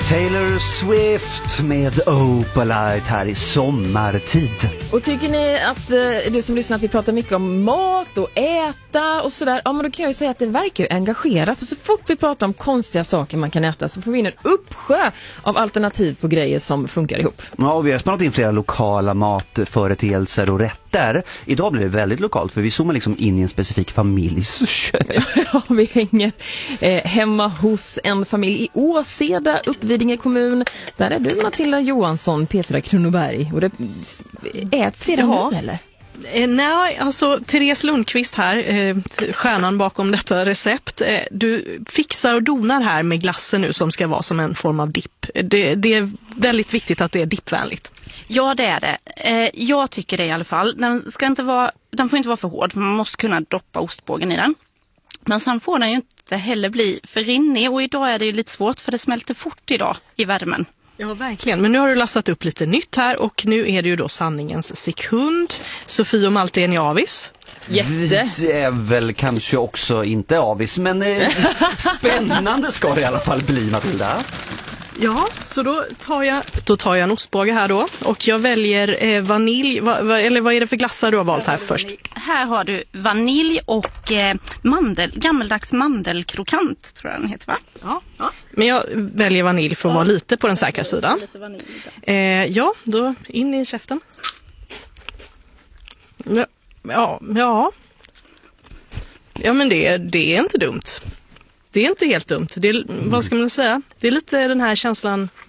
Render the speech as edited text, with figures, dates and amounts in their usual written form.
Taylor Swift med Opalite här i sommartid. Och tycker ni att du som lyssnar att vi pratar mycket om mat och äta och sådär, ja men då kan jag ju säga att det verkar ju engagera, för så fort vi pratar om konstiga saker man kan äta så får vi in en uppsjö av alternativ på grejer som funkar ihop. Ja, och vi har spannat in flera lokala matföreteelser och rätter. Idag blir det väldigt lokalt för vi zoomar liksom in i en specifik familjs kök. Ja, vi hänger hemma hos en familj i Åseda, Uppvidinge kommun. Där är du, Matilda Johansson, P4 Kronoberg. Och det äts redan nu, eller? Nej, alltså Therese Lundqvist här, stjärnan bakom detta recept. Du fixar och donar här med glassen nu som ska vara som en form av dipp. Det är väldigt viktigt att det är dippvänligt. Ja, det är det. Jag tycker det i alla fall. Den får inte vara för hård, för man måste kunna droppa ostbågen i den. Men sen får den ju inte heller bli för rinnig, och idag är det ju lite svårt för det smälter fort idag i värmen. Ja, verkligen. Men nu har du lastat upp lite nytt här och nu är det ju då sanningens sekund. Sofie och Malte, är ni avis? Vi är väl kanske också inte avis, men spännande ska det i alla fall bli, Matilda. Ja, så då tar jag en ostbåge här då, och jag väljer vanilj, eller vad är det för glassar du har valt här först? Här har du vanilj och gammeldags mandelkrokant, tror jag den heter, va? Ja. Men jag väljer vanilj för att vara lite på den säkra sidan. Ja, då in i käften. Ja, men det är inte dumt. Det är inte helt dumt. Det är, vad ska man säga? Det är lite den här känslan